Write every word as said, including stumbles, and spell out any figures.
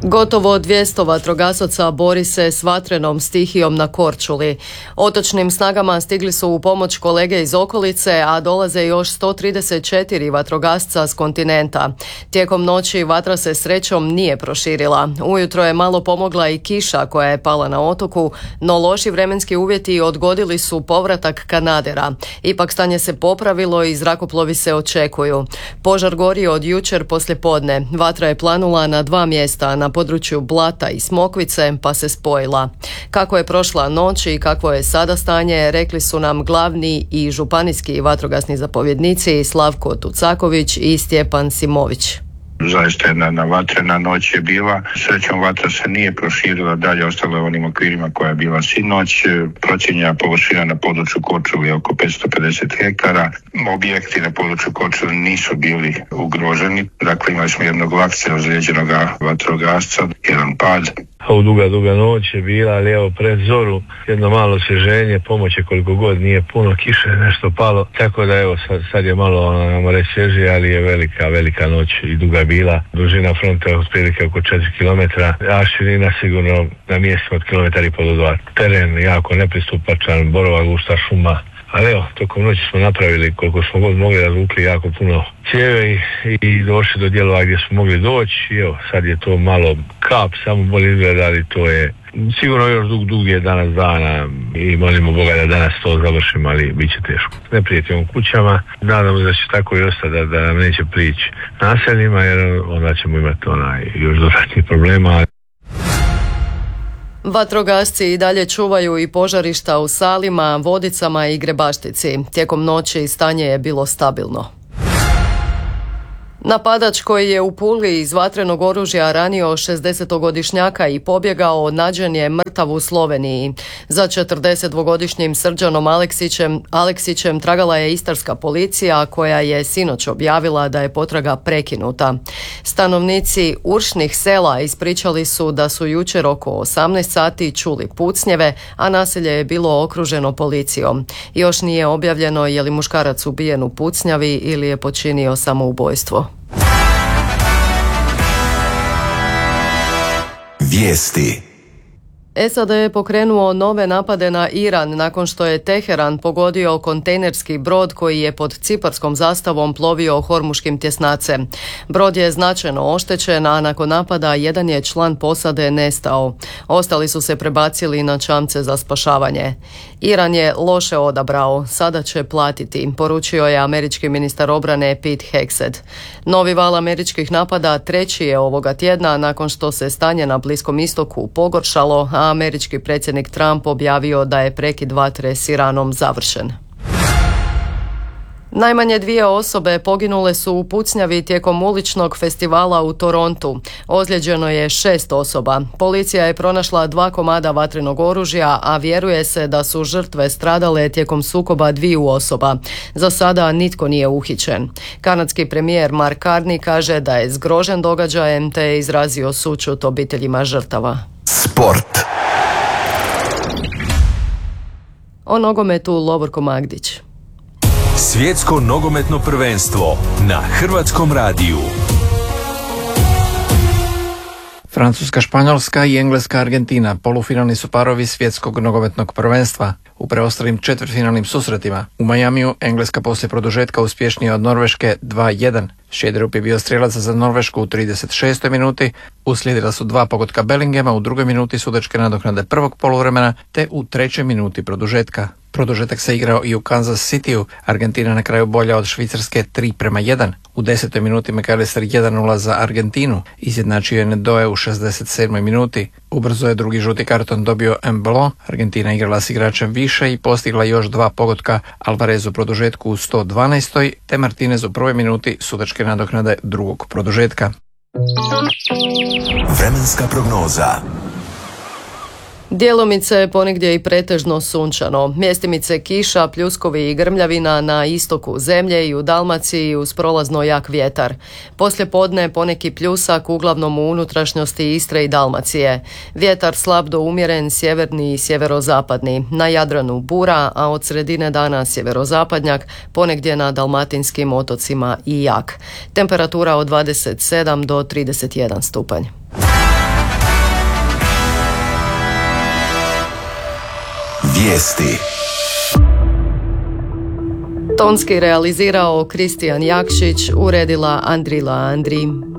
Gotovo dvjesto vatrogasaca bori se s vatrenom stihijom na Korčuli. Otočnim snagama stigli su u pomoć kolege iz okolice, a dolaze još sto trideset četiri vatrogasca s kontinenta. Tijekom noći vatra se srećom nije proširila. Ujutro je malo pomogla i kiša koja je pala na otoku, no loši vremenski uvjeti odgodili su povratak kanadera. Ipak stanje se popravilo i zrakoplovi se očekuju. Požar gori od jučer poslijepodne. Vatra je planula na dva mjesta, na području Blata i Smokvice, pa se spojila. Kako je prošla noć i kakvo je sada stanje, rekli su nam glavni i županijski vatrogasni zapovjednici Slavko Tucaković i Stjepan Simović. Zaista jedna na vatrena noć je bila. Srećom vatra se nije proširila dalje, ostalo je u onim okvirima koja je bila sinoć. Procijenjena površina na području Korčule je oko petsto pedeset hektara. Objekti na području Korčule nisu bili ugroženi. Dakle, imali smo jednog lakše ozlijeđenog vatrogasca, jedan pad. Ovo duga, duga noć je bila, ali evo pred zoru jedno malo osvježenje, pomoće koliko god, nije puno kiše, nešto palo, tako da evo sad, sad je malo, ono, reći svježije, ali je velika, velika noć i duga je bila. Dužina fronta je otprilike oko četiri kilometra, a širina sigurno na mjestima od kilometar i pol do dva. Teren jako nepristupačan, borova gusta šuma. Ali evo, tokom noći smo napravili koliko smo god mogli, razvukli jako puno cijeve i, i došli do dijelova gdje smo mogli doći. I evo, sad je to malo kap, samo bolje izgleda, ali to je sigurno još dug, dug je danas dana i molimo Boga da danas to završimo, ali bit će teško. Ne prijetimo kućama, nadamo se da će tako i ostati, da, da nam neće prići naseljima, jer onda ćemo imati onaj još dodatnih problema. Vatrogasci i dalje čuvaju i požarišta u Salima, Vodicama i Grebaštici. Tijekom noći stanje je bilo stabilno. Napadač koji je u Puli iz vatrenog oružja ranio šezdesetogodišnjaka i pobjegao nađen je mrtav u Sloveniji. Za četrdesetdvogodišnjim Srđanom Aleksićem, Aleksićem tragala je istarska policija koja je sinoć objavila da je potraga prekinuta. Stanovnici Uršnih sela ispričali su da su jučer oko osamnaest sati čuli pucnjeve, a naselje je bilo okruženo policijom. Još nije objavljeno je li muškarac ubijen u pucnjavi ili je počinio samoubojstvo. Vijesti. S A D je pokrenuo nove napade na Iran nakon što je Teheran pogodio kontejnerski brod koji je pod ciparskom zastavom plovio Hormuškim tjesnacem. Brod je značajno oštećen, a nakon napada jedan je član posade nestao. Ostali su se prebacili na čamce za spašavanje. Iran je loše odabrao, sada će platiti, poručio je američki ministar obrane Pete Hegseth. Novi val američkih napada treći je ovoga tjedna nakon što se stanje na Bliskom istoku pogoršalo, a američki predsjednik Trump objavio da je prekid vatre s Iranom završen. Najmanje dvije osobe poginule su u pucnjavi tijekom uličnog festivala u Torontu. Ozlijeđeno je šest osoba. Policija je pronašla dva komada vatrenog oružja, a vjeruje se da su žrtve stradale tijekom sukoba dviju osoba. Za sada nitko nije uhićen. Kanadski premijer Mark Carney kaže da je zgrožen događajem te je izrazio sućut obiteljima žrtava. Sport. O nogometu Lovorko Magdić. Svjetsko nogometno prvenstvo na Hrvatskom radiju. Francuska, Španjolska i Engleska, Argentina polufinalni su parovi svjetskog nogometnog prvenstva. U preostalim četvrtfinalnim susretima u Majamiju Engleska poslije produžetka uspješnija od Norveške dva jedan. Šederup je bio strijelac za Norvešku u trideset šestoj minuti, uslijedila su dva pogotka Bellingema u drugoj minuti sudačke nadoknade prvog poluvremena te u trećoj minuti produžetka. Produžetak se igrao i u Kansas Cityu, Argentina na kraju bolja od Švicarske tri prema jedan. U desetoj minuti McAllister jedan nula za Argentinu, izjednačio je Nedoe u šezdeset sedmoj minuti. Ubrzo je drugi žuti karton dobio Embolo, Argentina igrala s igračem više i postigla još dva pogotka, Alvarez u produžetku u sto dvanaestoj te Martinez u prvoj minuti sudačke nadoknade drugog produžetka. Vremenska prognoza. Djelomice ponegdje i pretežno sunčano. Mjestimice kiša, pljuskovi i grmljavina na istoku zemlje i u Dalmaciji uz prolazno jak vjetar. Poslije podne poneki pljusak uglavnom u unutrašnjosti Istre i Dalmacije. Vjetar slab do umjeren, sjeverni i sjeverozapadni. Na Jadranu bura, a od sredine dana sjeverozapadnjak, ponegdje na dalmatinskim otocima i jak. Temperatura od dvadeset sedam do trideset jedan stupanj. Vijesti. Tonski realizirao Kristijan Jakšić, uredila Andrila Andri.